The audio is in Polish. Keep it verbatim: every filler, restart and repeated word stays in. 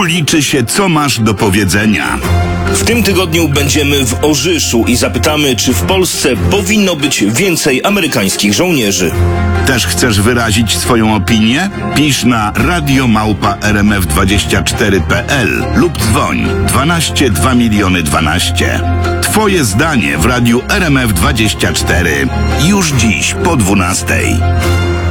liczy się, co masz do powiedzenia. W tym tygodniu będziemy w Orzyszu i zapytamy, czy w Polsce powinno być więcej amerykańskich żołnierzy. Też chcesz wyrazić swoją opinię? Pisz na radio małpa r m f dwadzieścia cztery kropka p l lub dzwoń dwanaście dwa miliony dwanaście. Twoje zdanie w radiu R M F dwadzieścia cztery. Już dziś po dwunastej.